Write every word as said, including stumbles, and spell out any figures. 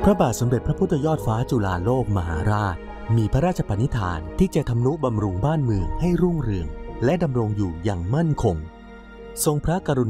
ระบาทสมเด็จพระพุทธยอดฟ้าจุฬาโลกมหาราชมีพระราชปณิธานที่จะทำนุบำรุงบ้านเมืองให้รุ่งเรืองและดำรงอยู่อย่างมั่นคงทรงพระกรุณา